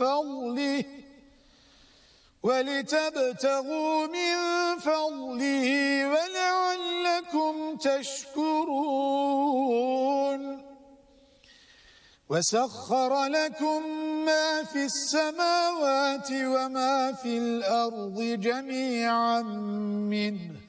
فضله ولتبتغوا من فضله ولعلكم تشكرون وسخر لكم ما في السماوات وما في الأرض جميعا منه